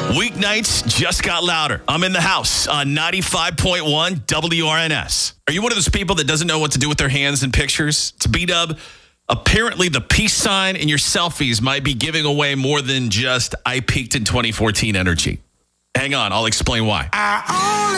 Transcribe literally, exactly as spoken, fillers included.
Weeknights just got louder. I'm in the house on ninety-five point one W R N S. Are you one of those people that doesn't know what to do with their hands in pictures? It's B-Dub. Apparently, the peace sign in your selfies might be giving away more than just I peaked in twenty fourteen energy. Hang on, I'll explain why.